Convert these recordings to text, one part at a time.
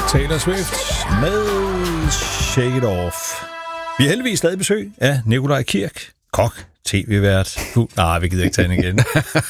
Taylor Swift med Shake It Off. Vi er heldigvis stadig besøg af Nikolaj Kirk, kok, tv-vært. Vi gider ikke tage den igen.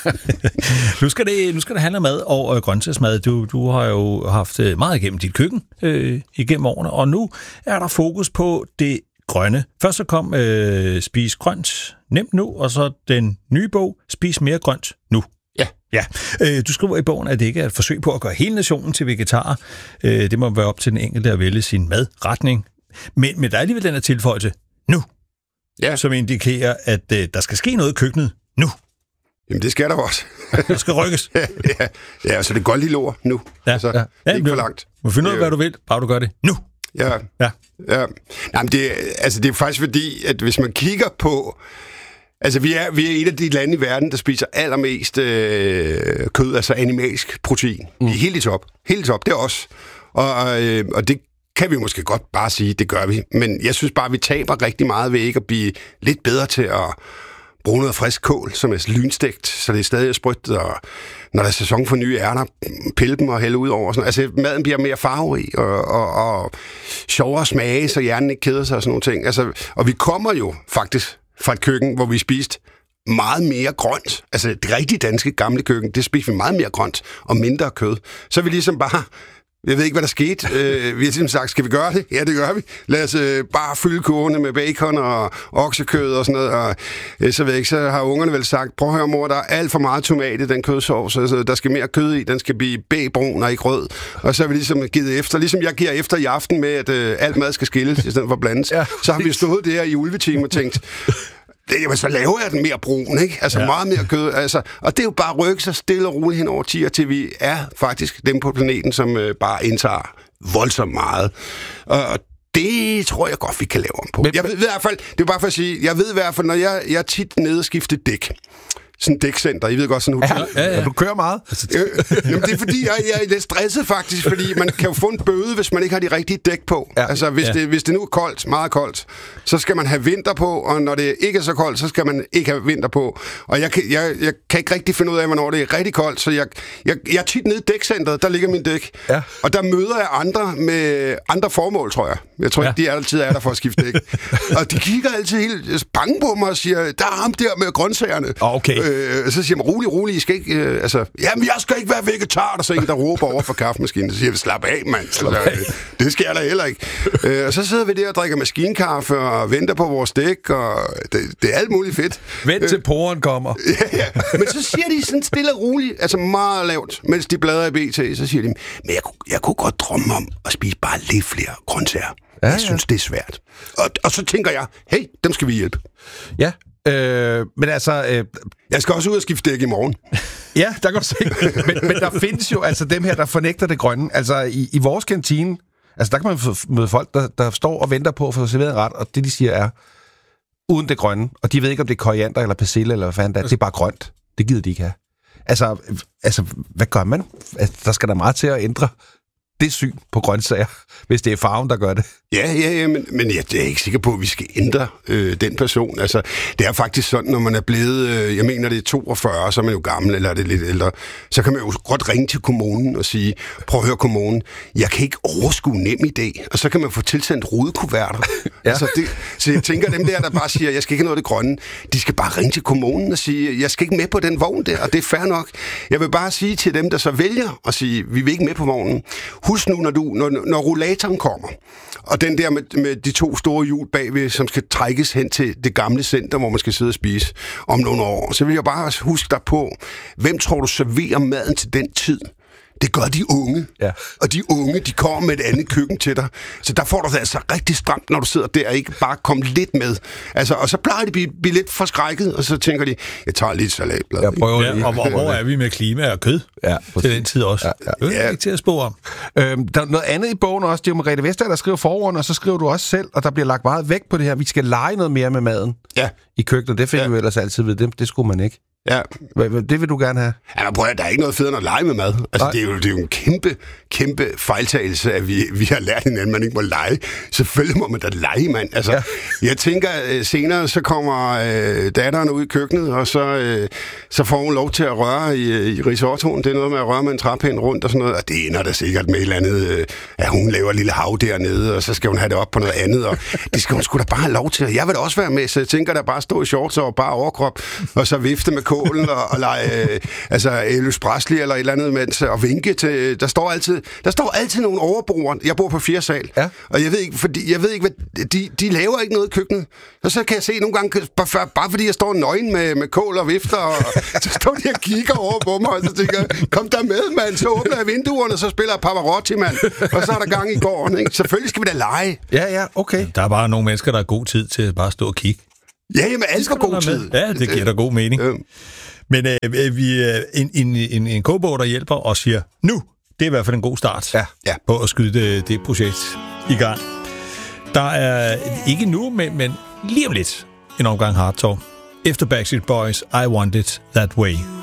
nu skal det handle om mad og grøntsagsmad. Du har jo haft meget igennem dit køkken igennem årene, og nu er der fokus på det grønne. Først så kom Spis grønt nemt nu, og så den nye bog, Spis mere grønt nu. Ja. Du skriver i bogen, at det ikke er et forsøg på at gøre hele nationen til vegetarer. Det må være op til den enkelte at vælge sin madretning. Men der er alligevel den her tilføjelse nu, som indikerer, at der skal ske noget i køkkenet nu. Jamen, det skal der også. Der skal rykkes. Ja, så det går lige lort nu. Det er ikke for langt. Du må finde ud af, hvad du vil, bare du gør det nu. Ja. Nej, men det er faktisk fordi, at hvis man kigger på... Altså, vi er et af de lande i verden, der spiser allermest kød, altså animalsk protein. Vi er helt i top. Helt i top, det er os. Og det kan vi måske godt bare sige, det gør vi. Men jeg synes bare, at vi taber rigtig meget ved ikke at blive lidt bedre til at bruge noget frisk kål, som er lynstegt, så det er stadig sprødt, og når der er sæson for nye ærter, pille dem og hælde ud over. Sådan. Altså, maden bliver mere farverig og sjovere smage, så hjernen ikke keder sig og sådan nogle ting. Altså, og vi kommer jo faktisk fra et køkken, hvor vi spiste meget mere grønt. Altså, det rigtige danske gamle køkken, det spiste vi meget mere grønt og mindre kød. Så er vi ligesom bare... Jeg ved ikke, hvad der skete. Vi har simpelthen sagt, skal vi gøre det? Ja, det gør vi. Lad os bare fylde kurvene med bacon og oksekød og sådan noget. Og så ved jeg ikke, så har ungerne vel sagt, prøv at høre, mor, der er alt for meget tomat i den kødsovs. Altså, der skal mere kød i. Den skal blive bægbrun og ikke rød. Og så har vi ligesom givet efter. Ligesom jeg giver efter i aften med, at alt mad skal skilles i stedet for blandes. Ja. Så har vi stået der i ulvetime og tænkt... Jamen, så laver jeg den mere brun, ikke? Altså meget mere kød. Altså, og det er jo bare rykke sig stille og roligt hen over 10 år, til vi er faktisk dem på planeten, som bare indtager voldsomt meget. Og det tror jeg godt, vi kan lave om på. Jeg ved i hvert fald, det er bare for at sige, jeg ved i hvert fald, når jeg er tit nede og skifter dæk, sådan et dækcenter. I ved godt, sådan en hotel. Ja. Du kører meget. Jamen, det er fordi, jeg er lidt stresset faktisk, fordi man kan jo få en bøde, hvis man ikke har de rigtige dæk på. Ja. Altså, hvis det nu er koldt, meget koldt, så skal man have vinter på, og når det ikke er så koldt, så skal man ikke have vinter på. Og jeg kan ikke rigtig finde ud af, hvornår det er rigtig koldt, så jeg er tit nede i dækcenteret, der ligger min dæk. Ja. Og der møder jeg andre med andre formål, tror jeg. Jeg tror ikke, de altid er der for at skifte dæk. Og de kigger altid helt bange på mig og siger, der er ham der med grøntsagerne. Okay. Så siger man, rolig, I skal ikke... jamen, jeg skal ikke være vegetar, der så en, der råber over for kaffemaskinen. Så siger vi, slap af, mand. Det skal jeg da heller ikke. Og så sidder vi der og drikker maskinkaffe og venter på vores dæk, og det er alt muligt fedt. Vent til poren kommer. Ja. Men så siger de sådan stille og roligt, altså meget lavt, mens de bladrer i BT, så siger de, men jeg kunne godt drømme om at spise bare lidt flere grøntsager. Jeg synes, det er svært. Og så tænker jeg, hey, dem skal vi hjælpe. Ja. Men altså... Jeg skal også ud og skifte dæk i morgen. Ja, der kan du se. Men der findes jo altså dem her, der fornægter det grønne. Altså i vores kantine, altså der kan man møde folk, der står og venter på at få serveret en ret, og det de siger er, uden det grønne, og de ved ikke, om det er koriander eller persille eller hvad fanden det er bare grønt. Det gider de ikke have. Altså hvad gør man? Altså, der skal der meget til at ændre det syn på grøntsager, hvis det er farven, der gør det. Ja, men jeg er ikke sikker på, at vi skal ændre den person. Altså, det er faktisk sådan, når man er blevet, jeg mener, det er 42, så er man jo gammel, eller er det lidt ældre, så kan man jo godt ringe til kommunen og sige, prøv at høre kommunen, jeg kan ikke overskue NemID, og så kan man få tilsendt rudekuverter. Ja. Altså, så jeg tænker, dem der bare siger, jeg skal ikke have noget af det grønne, de skal bare ringe til kommunen og sige, jeg skal ikke med på den vogn der, og det er fair nok. Jeg vil bare sige til dem, der så vælger at sige, vi vil ikke med på vognen, husk nu, når rollatoren kommer, og den der med de 2 store hjul bagved, som skal trækkes hen til det gamle center, hvor man skal sidde og spise om nogle år, så vil jeg bare huske dig på, hvem tror du serverer maden til den tid? Det gør de unge. Ja. Og de unge, de kommer med et andet køkken til dig. Så der får du det altså rigtig stramt, når du sidder der og ikke bare kommer lidt med. Altså, og så plejer de at blive lidt forskrækket, og så tænker de, jeg tager lidt salatblad. Og hvor er vi med klima og kød? Ja, til den tid også. Det er ikke til at spore om. Der er noget andet i bogen også. Det er jo Margrethe Vestager, der skriver forordene, og så skriver du også selv, og der bliver lagt meget vægt på det her. Vi skal lege noget mere med maden i køkkenet. Det fik vi jo ellers altid ved. Det skulle man ikke. Ja. Det vil du gerne have? Ja, men prøv at, der er ikke noget federe end at lege med mad. Altså, det er jo en kæmpe fejltagelse, at vi har lært hinanden, man ikke må lege. Selvfølgelig må man da lege, mand. Altså, ja. Jeg tænker, senere så kommer datteren ud i køkkenet, og så får hun lov til at røre i risottoen. Det er noget med at røre med en træpind rundt og sådan noget, og det ender da sikkert med et eller andet, at hun laver et lille hav dernede, og så skal hun have det op på noget andet, og det skal hun sgu da bare have lov til. Jeg vil da også være med, så jeg tænker da bare stå i shorts og bare overkrop, og så vifte med kålen og lege Elvis Presley eller et eller andet mens, og vinke til. Der står altid nogle overboer. Jeg bor på 4. sal, og jeg ved ikke, hvad de laver ikke noget i køkkenet. Og så kan jeg se nogle gange, bare fordi jeg står nøgen med kål og vifter, og så står de og kigger over på mig, og så tænker jeg, kom der med, mand, så åbner jeg vinduerne, og så spiller jeg Pavarotti, mand, og så er der gang i gården, ikke? Selvfølgelig skal vi da lege. Ja, okay. Der er bare nogle mennesker, der har god tid til at bare stå og kigge. Ja, jamen, alt for god tid. Ja, det giver da god mening. Men vi en kogebog, der hjælper og siger, nu, det er i hvert fald en god start på at skyde det projekt i gang. Der er ikke nu, men lige om lidt en omgang Hard Talk. Efter Backstreet Boys, I Want It That Way.